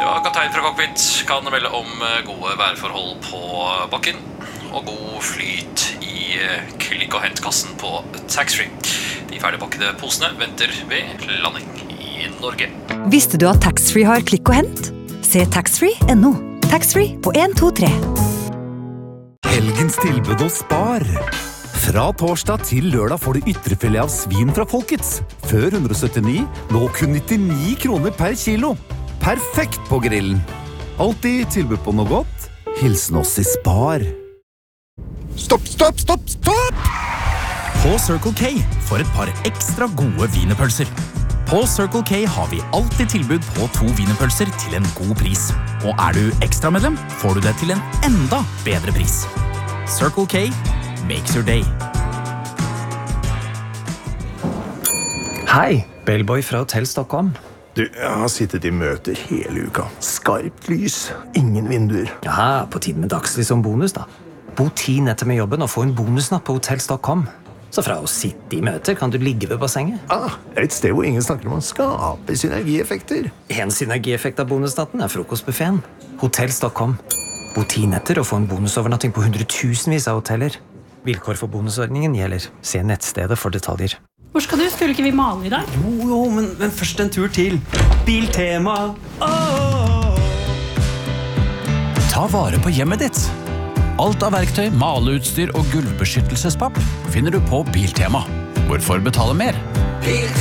Ja, kaptein fra cockpit kan melde om gode værforhold på bakken og god flyt i klikk- og hentkassen på taxfree. De ferdigpakkede posene venter ved landing i Norge. Visste du at taxfree har klikk og hent? Se taxfree.no. Taxfree på 1, 2, 3. Helgens tilbud hos Spar. Fra torsdag til lørdag får du ytrefilet av svin fra Folkets. Før 179, nå kun 99 kroner per kilo. Perfekt på grillen. Alltid tilbud på noe godt. Hilsen oss i Spar. Stopp! På Circle K for et par ekstra gode wienerpølser. På Circle K har vi alltid tilbud på 2 wienerpølser til en god pris. Og du ekstramedlem, får du det til en enda bedre pris. Circle K makes your day. Hei, Bellboy fra Hotell Stockholm. Du, jeg har sittet i møter hele uka. Skarpt lys, ingen vinduer. Ja, på tiden med dagslys som bonus da. Bo 10 netter med jobben og få en bonusnatt på Hotell Stockholm. Så fra å sitte i møter kan du ligge ved bassenget. Et sted hvor ingen snakker om å skape synergieffekter. En synergieffekt av bonusnatten frokostbuffeten. Hotell Stockholm. Bo 10 netter og få en bonusovernatting på hundretusenvis av hoteller. Vilkår for bonusordningen gjelder. Se nettstedet for detaljer. Hvor skal du? Skulle ikke vi male i dag? Jo, men først en tur til Biltema. Ta vare på hjemmet ditt. Alt av verktøy, maleutstyr og gulvbeskyttelsespapp finner du på Biltema. Hvorfor betale mer?